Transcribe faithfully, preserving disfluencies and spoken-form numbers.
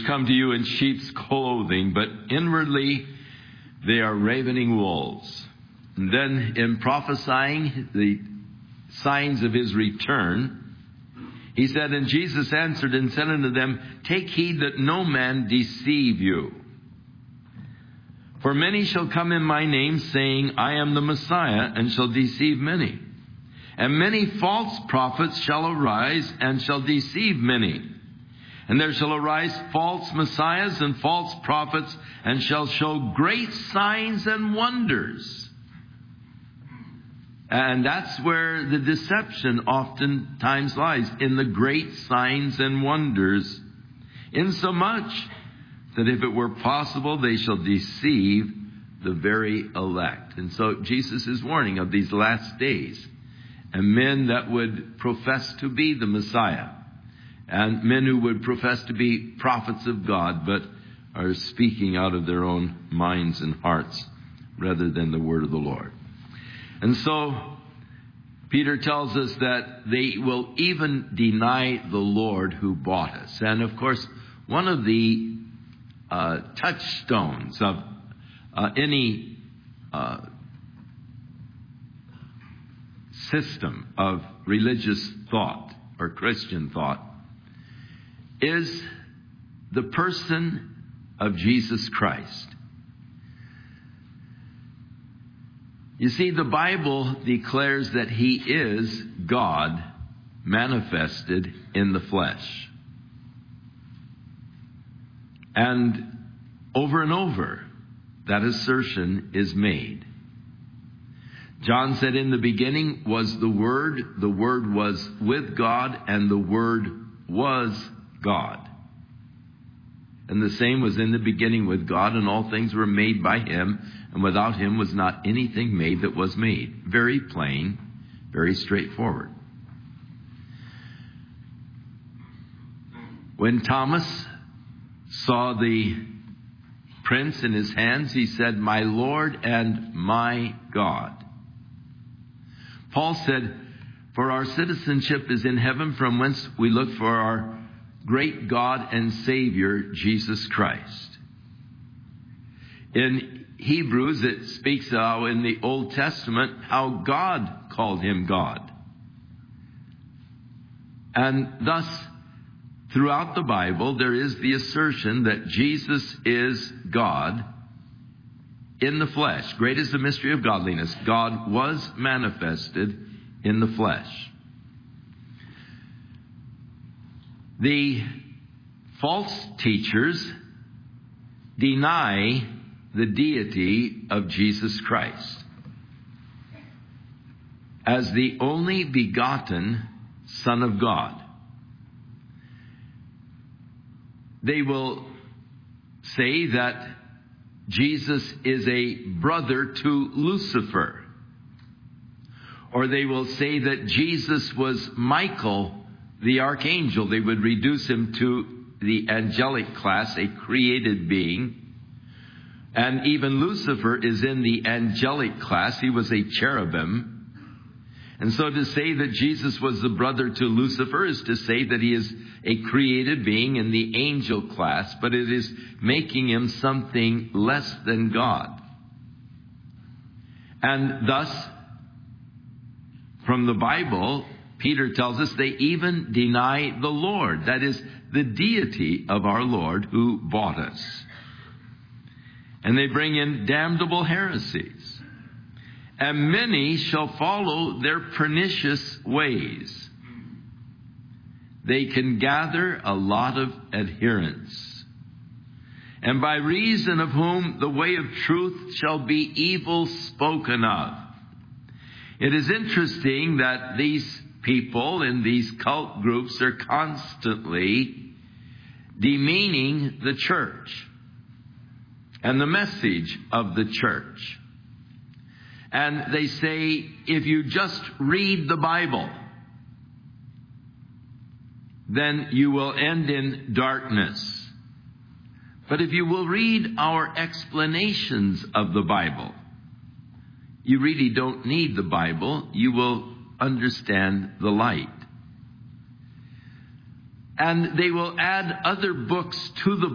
which come to you in sheep's clothing, but inwardly they are ravening wolves. And then in prophesying the signs of his return, he said, and Jesus answered and said unto them, take heed that no man deceive you. For many shall come in my name, saying, I am the Messiah, and shall deceive many. And many false prophets shall arise, and shall deceive many. And there shall arise false messiahs and false prophets, and shall show great signs and wonders. And that's where the deception oftentimes lies, in the great signs and wonders, insomuch that if it were possible, they shall deceive the very elect. And so Jesus is warning of these last days, and men that would profess to be the Messiah, and men who would profess to be prophets of God, but are speaking out of their own minds and hearts rather than the word of the Lord. And so Peter tells us that they will even deny the Lord who bought us. And of course, one of the uh, touchstones of uh, any uh, system of religious thought or Christian thought is the person of Jesus Christ. You see, the Bible declares that he is God manifested in the flesh. And over and over, that assertion is made. John said, in the beginning was the Word, the Word was with God, and the Word was God. And the same was in the beginning with God, and all things were made by him, and without him was not anything made that was made. Very plain, very straightforward. When Thomas saw the prints in his hands, he said, my Lord and my God. Paul said, for our citizenship is in heaven, from whence we look for our great God and Savior, Jesus Christ. In Hebrews, it speaks how in the Old Testament, how God called him God. And thus, throughout the Bible, there is the assertion that Jesus is God in the flesh. Great is the mystery of godliness. God was manifested in the flesh. The false teachers deny the deity of Jesus Christ as the only begotten Son of God. They will say that Jesus is a brother to Lucifer. Or they will say that Jesus was Michael, the archangel. They would reduce him to the angelic class, a created being. And even Lucifer is in the angelic class. He was a cherubim. And so to say that Jesus was the brother to Lucifer is to say that he is a created being in the angel class, but it is making him something less than God. And thus, from the Bible, Peter tells us they even deny the Lord. That is, the deity of our Lord who bought us. And they bring in damnable heresies. And many shall follow their pernicious ways. They can gather a lot of adherents. And by reason of whom the way of truth shall be evil spoken of. It is interesting that these people in these cult groups are constantly demeaning the church and the message of the church. And they say, if you just read the Bible, then you will end in darkness. But if you will read our explanations of the Bible, you really don't need the Bible. You will understand the light. And they will add other books to the